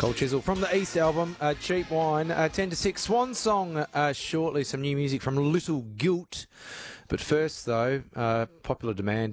Cold Chisel from the East album, Cheap Wine, 10 to 6. Swan Song shortly, some new music from Little Guilt. But first, though, popular demand.